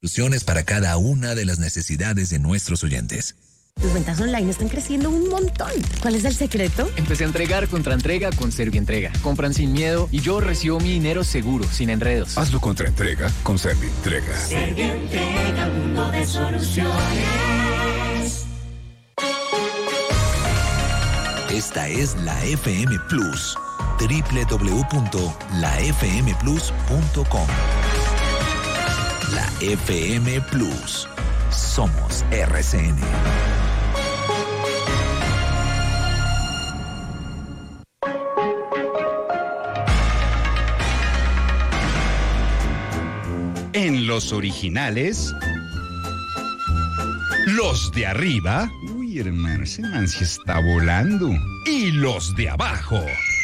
Soluciones para cada una de las necesidades de nuestros oyentes. Tus ventas online están creciendo un montón. ¿Cuál es el secreto? Empecé a entregar contra entrega con Servientrega. Compran sin miedo y yo recibo mi dinero seguro, sin enredos. Hazlo contra entrega con Servientrega. Servientrega, mundo de soluciones. Esta es la FM Plus. www.lafmplus.com. La FM Plus. Somos RCN. En los originales, los de arriba, uy hermano, ese man sí está volando, y los de abajo.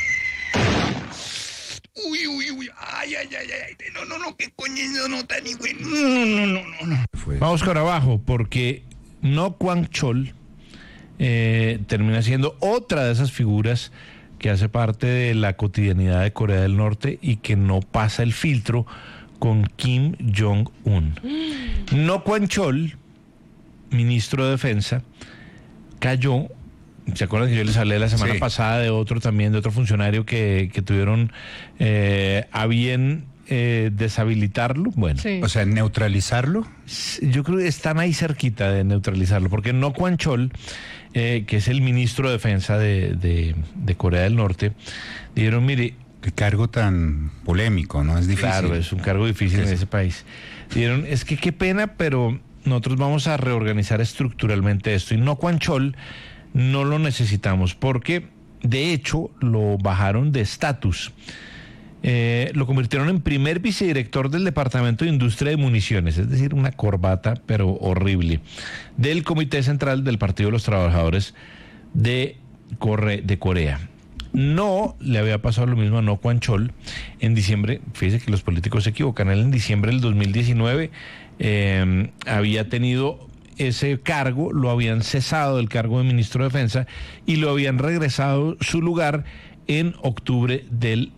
Uy, ay, no, qué coño, no, tan güey, no. Vamos con abajo, porque No Kwang Chol termina siendo otra de esas figuras que hace parte de la cotidianidad de Corea del Norte y que no pasa el filtro con Kim Jong-un. No Kwang Chol, ministro de Defensa, cayó. ¿Se acuerdan que yo les hablé la semana pasada de otro funcionario que tuvieron a bien deshabilitarlo? Bueno, o sea, neutralizarlo. Yo creo que están ahí cerquita de neutralizarlo, porque No Kwang Chol, que es el ministro de Defensa de Corea del Norte, dijeron, mire, qué cargo tan polémico, ¿no? Es difícil. Claro, es un cargo difícil en ese país. Dijeron, es que qué pena, pero nosotros vamos a reorganizar estructuralmente esto. Y No Kwang Chol no lo necesitamos, porque de hecho lo bajaron de estatus. Lo convirtieron en primer vicedirector del Departamento de Industria de Municiones, es decir, una corbata, pero horrible, del Comité Central del Partido de los Trabajadores de Corea. No le había pasado lo mismo a No Kwang Chol en diciembre. Fíjese que los políticos se equivocan. Él en diciembre del 2019 había tenido ese cargo, lo habían cesado del cargo de ministro de Defensa y lo habían regresado su lugar en octubre del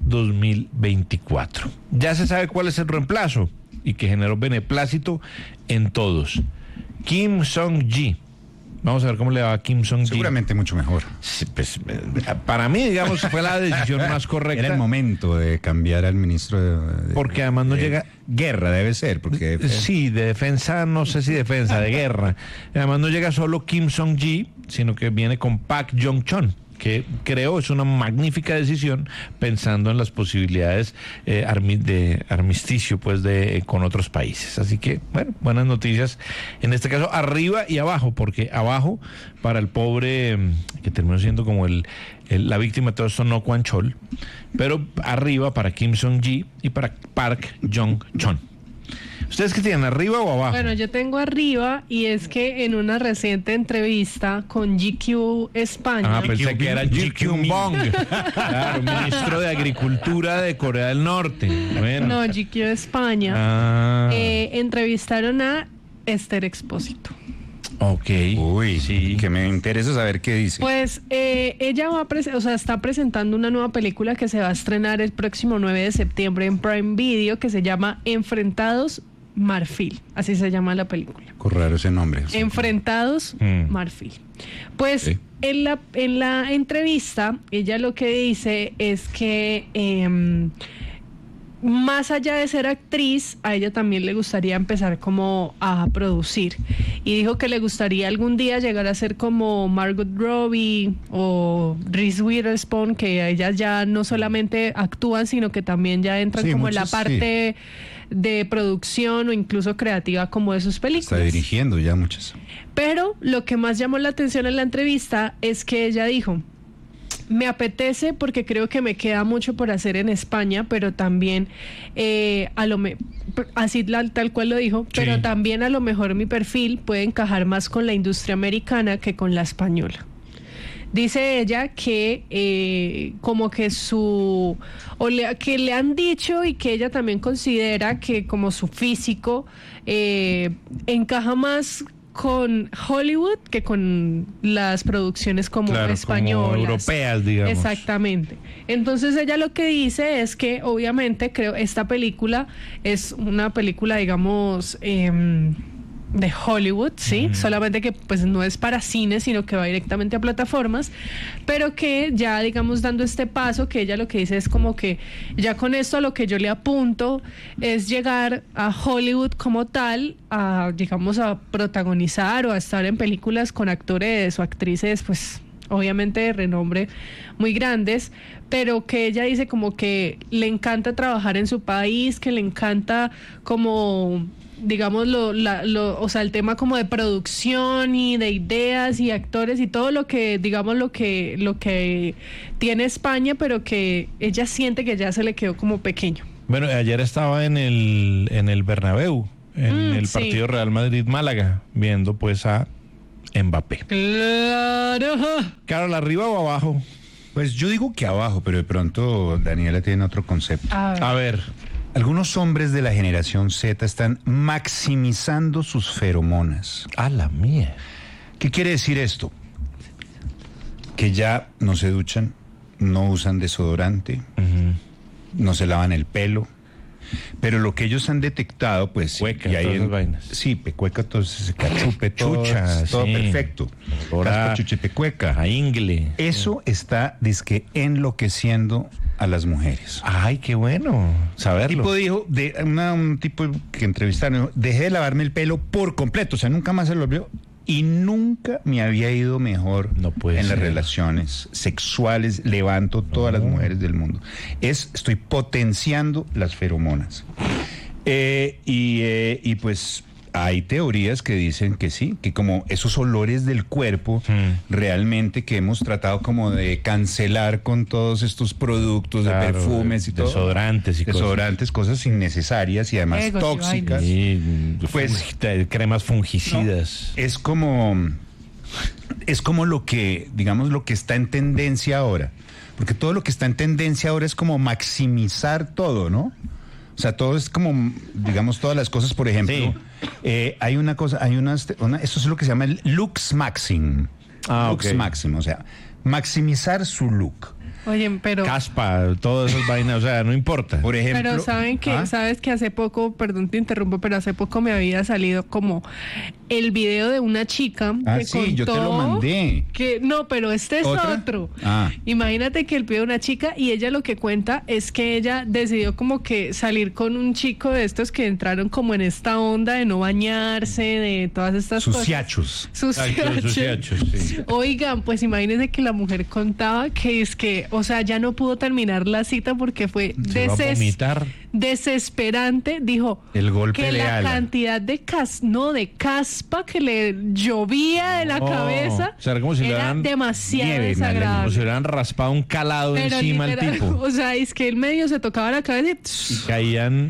2024. Ya se sabe cuál es el reemplazo y que generó beneplácito en todos. Kim Song-ji. Vamos a ver cómo le va a Kim Song-ji. Seguramente mucho mejor. Sí, pues, para mí, digamos, fue la decisión más correcta. Era el momento de cambiar al ministro de porque además no llega... Guerra debe ser, porque... Sí, de defensa, no sé si defensa, de guerra. Además no llega solo Kim Song-ji, sino que viene con Park Jong-chon, que creo es una magnífica decisión pensando en las posibilidades de armisticio pues con otros países. Así que, bueno, buenas noticias en este caso, arriba y abajo, porque abajo para el pobre que terminó siendo como la víctima de todo esto, No Kwang Chol, pero arriba para Kim Song-ji y para Park Jong-chon. ¿Ustedes qué tienen, arriba o abajo? Bueno, yo tengo arriba, y es que en una reciente entrevista con GQ España... Pensé que era GQ Bong, claro, ministro de Agricultura de Corea del Norte. Bueno. No, GQ España. Entrevistaron a Esther Expósito. Ok. Uy, sí, que me interesa saber qué dice. Pues ella está presentando una nueva película que se va a estrenar el próximo 9 de septiembre en Prime Video, que se llama Enfrentados Marfil. Así se llama la película. Qué raro ese nombre. Enfrentados Marfil. Pues sí. en la entrevista, ella lo que dice es que más allá de ser actriz, a ella también le gustaría empezar como a producir, y dijo que le gustaría algún día llegar a ser como Margot Robbie o Reese Witherspoon, que ellas ya no solamente actúan, sino que también ya entran como en la parte de producción o incluso creativa como de sus películas. Está dirigiendo ya muchas. Pero lo que más llamó la atención en la entrevista es que ella dijo: me apetece porque creo que me queda mucho por hacer en España, pero también así tal cual lo dijo, sí, pero también a lo mejor mi perfil puede encajar más con la industria americana que con la española. Dice ella que como que que le han dicho, y que ella también considera que como su físico encaja más con Hollywood que con las producciones como españolas. Como europeas, digamos. Exactamente. Entonces ella lo que dice es que obviamente esta película es una película, digamos, de Hollywood, ¿sí? Solamente que pues no es para cine, sino que va directamente a plataformas, pero que ya, digamos, dando este paso, que ella lo que dice es como que ya con esto a lo que yo le apunto es llegar a Hollywood como tal, a, digamos, a protagonizar o a estar en películas con actores o actrices, pues obviamente de renombre muy grandes, pero que ella dice como que le encanta trabajar en su país, que le encanta como, digamos, o sea, el tema como de producción y de ideas y actores y todo lo que, digamos, lo que tiene España, pero que ella siente que ya se le quedó como pequeño. Bueno, ayer estaba en el Bernabéu, en el partido Real Madrid-Málaga, viendo pues a Mbappé. Claro. Carol, ¿arriba o abajo? Pues yo digo que abajo, pero de pronto Daniela tiene otro concepto. A ver. Algunos hombres de la generación Z están maximizando sus feromonas. ¡A la mía! ¿Qué quiere decir esto? Que ya no se duchan, no usan desodorante, no se lavan el pelo, pero lo que ellos han detectado, pues... Pecueca, y ahí todas esas vainas. Sí, pecueca, todo ese cachupe, todo sí. perfecto. Caspa, chuche, pecueca. A ingle. Eso está, dizque, enloqueciendo a las mujeres. Ay, qué bueno saberlo. El tipo dijo, un tipo que entrevistaron, dijo, dejé de lavarme el pelo por completo, o sea, nunca más se lo olvidó. Y nunca me había ido mejor en las relaciones sexuales. Levanto todas las mujeres del mundo. Estoy potenciando las feromonas. Y pues hay teorías que dicen que sí, que como esos olores del cuerpo realmente que hemos tratado como de cancelar con todos estos productos de perfumes y todo. Desodorantes, cosas innecesarias y además tóxicas. Y pues cremas fungicidas. No, es como lo que, digamos, lo que está en tendencia ahora. Porque todo lo que está en tendencia ahora es como maximizar todo, ¿no? O sea, todo es como, digamos, todas las cosas, por ejemplo, hay una cosa, esto es lo que se llama el looks maxim. Looks maxim, o sea, maximizar su look. Oye, pero... Caspa, todas esas vainas, o sea, no importa. Por ejemplo... Pero sabes que hace poco, perdón te interrumpo, pero hace poco me había salido como el video de una chica que contó... yo te lo mandé. No, pero este es otro. Imagínate que el video de una chica y ella lo que cuenta es que ella decidió como que salir con un chico de estos que entraron como en esta onda de no bañarse, de todas estas cosas. Suciachos, sí. Oigan, pues imagínense que la mujer contaba que es que, o sea, ya no pudo terminar la cita porque fue desesperante. Dijo el golpe que la ala. Cantidad de caspa que le llovía de la cabeza, o sea, era como si era demasiado desagradable. Como si le hubieran raspado un calado encima al tipo. O sea, es que el medio se tocaba la cabeza y caían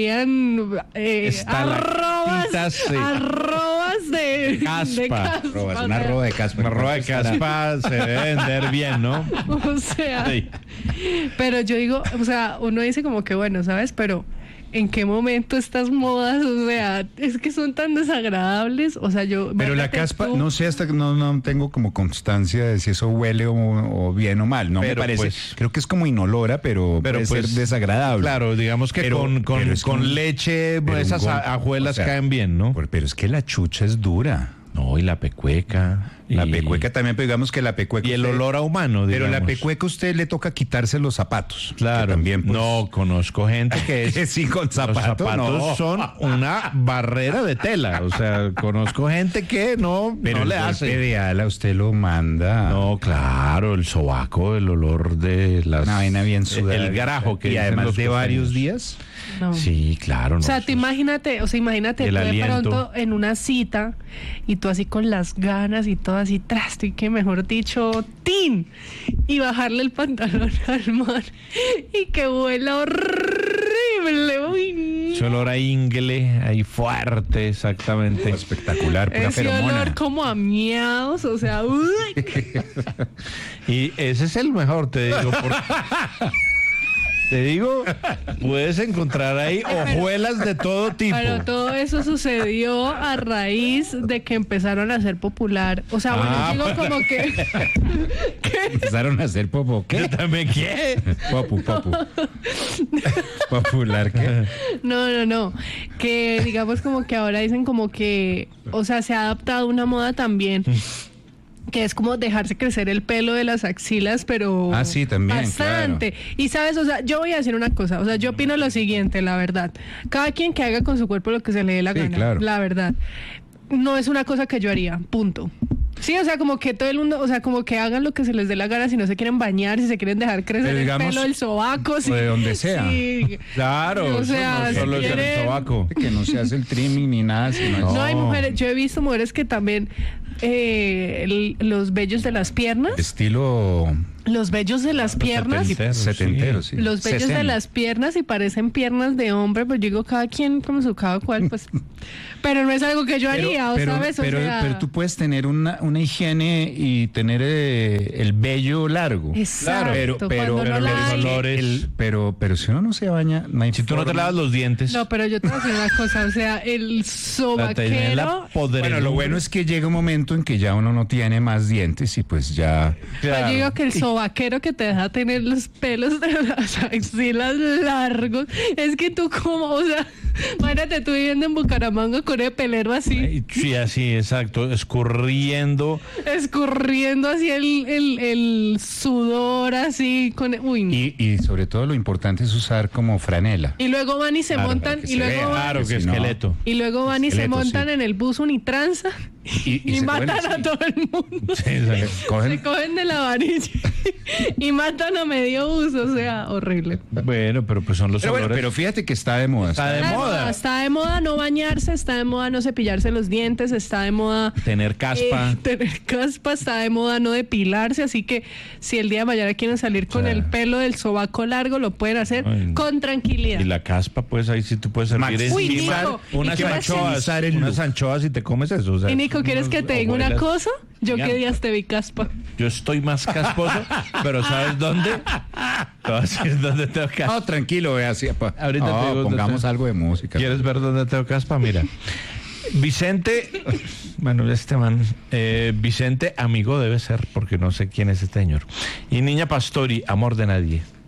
arrobas de caspa. Una arroba de caspa. Una arroba de caspa se debe vender bien, ¿no? O sea, pero yo digo, o sea, uno dice como que bueno, ¿sabes? Pero ¿en qué momento estas modas, o sea, es que son tan desagradables? O sea, pero la caspa, no sé, hasta que no tengo como constancia de si eso huele o bien o mal, no pero me parece. Pues, creo que es como inolora, pero puede ser desagradable. Claro, digamos que con leche esas ajuelas caen bien, ¿no? Pero es que la chucha es dura. No, y la pecueca. La pecueca también, pero digamos que la pecueca... Y el olor a humano, digamos. Pero la pecueca a usted le toca quitarse los zapatos. Claro. También, pues, no, conozco gente que es... sí, con zapatos. Los zapatos son una barrera de tela. O sea, conozco gente que no le hace. Pero el de ala usted lo manda. No, claro, el sobaco, el olor de las... Una vaina bien sudada. El grajo que y además de varios días... No. Sí, claro. O sea, imagínate tú de pronto en una cita y tú así con las ganas y todo así trasto y que mejor dicho, ¡tin! Y bajarle el pantalón al mar y que huela horrible. Uy, ese olor a ingle, ahí fuerte, exactamente. Espectacular, pura ese feromona. olor como a miados, o sea, uy. Y ese es el mejor, te digo, porque... Te digo, puedes encontrar ahí hojuelas de todo tipo. Pero todo eso sucedió a raíz de que empezaron a ser popular. O sea, bueno, digo como que... Empezaron a hacer popo. ¿Qué? Yo también, ¿qué? Popu. ¿Popular qué? No. Que digamos como que ahora dicen como que, o sea, se ha adaptado una moda también. Que es como dejarse crecer el pelo de las axilas, pero sí, también, bastante. claro. Y sabes, o sea, yo voy a decir una cosa, o sea, yo opino lo siguiente, la verdad. Cada quien que haga con su cuerpo lo que se le dé la gana, claro. la verdad. No es una cosa que yo haría, punto. Sí, o sea, como que todo el mundo, o sea, como que hagan lo que se les dé la gana, si no se quieren bañar, si se quieren dejar crecer el pelo, el sobaco, o de donde sea. Sí. Claro, o sea, no solo es en el sobaco. Que no se hace el trimming ni nada. Sino No, hay mujeres, yo he visto mujeres que también los vellos de las piernas. Estilo Los vellos de las piernas. setentero, sí. Los vellos de las piernas y parecen piernas de hombre, pues yo digo cada quien como su cada cual, pues. Pero no es algo que yo haría, ¿sabes? Pero tú puedes tener una higiene y tener el vello largo. Exacto. Pero los olores. Pero si uno no se baña, no hay Si tú no te lavas los dientes. No, pero yo te voy a decir una cosa, o sea, el sobaquero. Bueno, lo bueno es que llega un momento en que ya uno no tiene más dientes y pues ya. Claro. Yo digo que el sobaquero que te deja tener los pelos de las axilas largos, es que tú como, o sea, imagínate tú viviendo en Bucaramanga con el pelero así. Sí, así, exacto, escurriendo Así el sudor así con y sobre todo lo importante es usar como franela. y luego van y se montan y luego claro que si no- esqueleto. y luego van y se Esqueleto, montan sí. en el bus Unitransa y se matan cogen, a sí. todo el mundo. Sí, exacto. Se cogen de la varilla y matan a medio bus, o sea, horrible. Bueno, pero pues son los Pero bueno, olores. pero fíjate que está de moda. Está de moda. Está de moda no bañarse, está de moda no cepillarse los dientes, está de moda Tener caspa. tener caspa, está de moda no depilarse, así que si el día de mañana quieren salir con el pelo del sobaco largo, lo pueden hacer Ay, con tranquilidad. Y la caspa, pues ahí sí tú puedes servir Uy, encima Nico, unas ¿y qué anchoas y te comes eso. O sea, Y Nico, ¿quieres que te diga una hojuelas cosa? Yo qué gigantes. días te vi caspa. Yo estoy más casposo, pero ¿sabes dónde? Te voy a decir dónde tengo caspa. No, tranquilo, vea así. Ahorita te digo dónde pongamos tengo. algo de música. ¿Quieres ver dónde tengo caspa? Mira. Vicente, bueno, este man, Vicente, amigo debe ser, porque no sé quién es este señor. Y Niña Pastori, amor de nadie.